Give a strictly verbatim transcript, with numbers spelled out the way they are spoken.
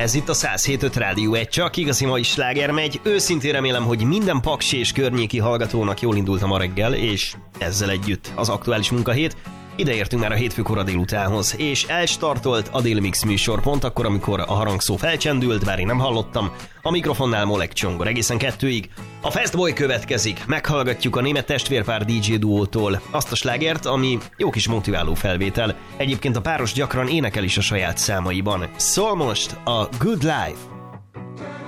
Ez itt a száz hét öt Rádió egy, csak igazi mai sláger megy. Őszintén remélem, hogy minden paksi és környéki hallgatónak jól indult a ma reggel, és ezzel együtt az aktuális munkahét. Ide értünk már a hétfő kora délutánhoz, és elstartolt a Délmix műsor pont akkor, amikor a harangszó felcsendült, bár én nem hallottam. A mikrofonnál Molek Csongor egészen kettőig. A Fastboy következik, meghallgatjuk a német testvérpár dé dzsé duótól azt a slágert, ami jó kis motiváló felvétel. Egyébként a páros gyakran énekel is a saját számaiban. Szól most a Good Life.